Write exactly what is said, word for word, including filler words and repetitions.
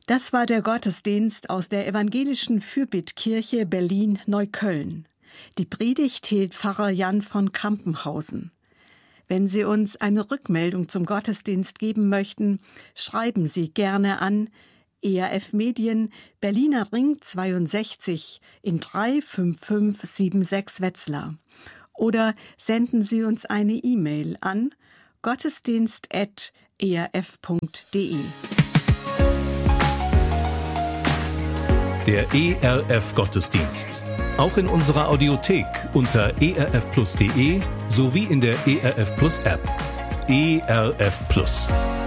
Das war der Gottesdienst aus der evangelischen Fürbittkirche Berlin-Neukölln. Die Predigt hielt Pfarrer Jan von Krampenhausen. Wenn Sie uns eine Rückmeldung zum Gottesdienst geben möchten, schreiben Sie gerne an E R F Medien, Berliner Ring zweiundsechzig in drei fünf fünf sieben sechs Wetzlar. Oder senden Sie uns eine E-Mail an gottesdienst at e r f punkt d e. Der E R F Gottesdienst. Auch in unserer Audiothek unter e r f plus punkt d e sowie in der E R F Plus App. E R F Plus.